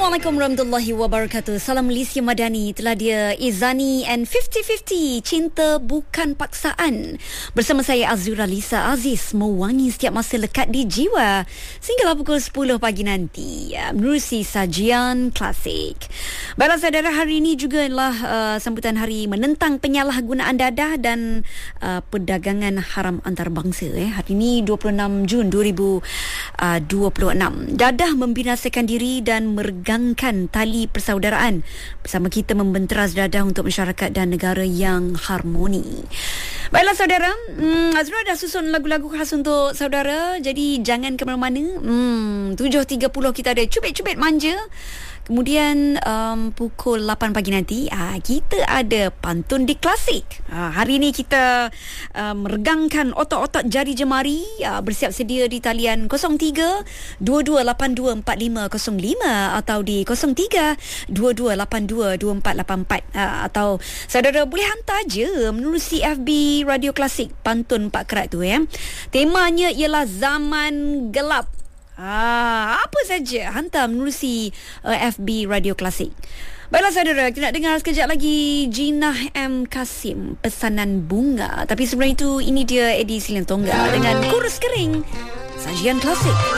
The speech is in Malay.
Assalamualaikum warahmatullahi wabarakatuh. Salam Malaysia Madani. Telah dia Izani and 50-50 Cinta Bukan Paksaan. Bersama saya Azura Lisa Aziz, mewangi setiap masa lekat di jiwa sehinggalah pukul 10 pagi nanti, menerusi sajian klasik. Baiklah saudara, hari ini juga adalah sambutan hari menentang penyalahgunaan dadah dan perdagangan haram antarabangsa. Hari ini 26 Jun 2026. Dadah membinasakan diri dan meregangkan tali persaudaraan. Bersama kita membenteras dadah untuk masyarakat dan negara yang harmoni. Baiklah saudara, Azra dah susun lagu-lagu khas untuk saudara. Jadi jangan ke mana-mana. 7.30 kita ada Cubit-Cubit Manja. Kemudian pukul 8 pagi nanti kita ada Pantun di Klasik. Hari ini kita meregangkan otot-otot jari jemari. Bersiap sedia di talian 03-2282-4505 atau di 03-2282-2484. Atau saudara boleh hantar je menerusi FB Radio Klasik Pantun Pak Kerat tu ya. Temanya ialah Zaman Gelap. Apa saja hantar menerusi FB Radio Klasik. Baiklah saudara, kita nak dengar sekejap lagi Jinah M. Kasim, Pesanan Bunga. Tapi sebelum itu, ini dia Eddie Silentongga dengan Kurus Kering, sajian klasik.